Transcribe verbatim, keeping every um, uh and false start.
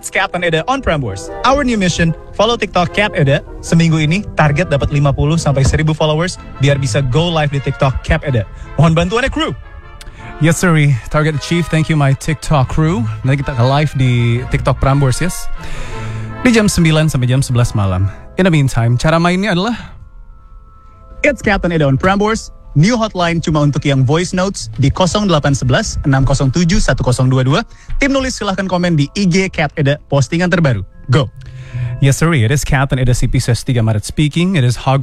It's Captain Eda on Prambors. Our new mission, follow TikTok Cap Eda. Seminggu ini target dapat lima puluh sampai seribu followers biar bisa go live di TikTok Cap Eda. Mohon bantuannya kru. Yes sir, target achieved. Thank you my TikTok crew. Nanti kita live di TikTok Prambors, yes. Di jam sembilan sampai jam sebelas malam. In the meantime, cara mainnya adalah It's Captain Eda on Prambors. New hotline cuma untuk yang voice notes di nol delapan satu satu enam nol tujuh satu nol dua dua. Tim nulis silahkan komen di I G Cap Eda postingan terbaru. Go! Yes sir, it is Captain Eda C P S tiga Maret speaking. It is Hogwarts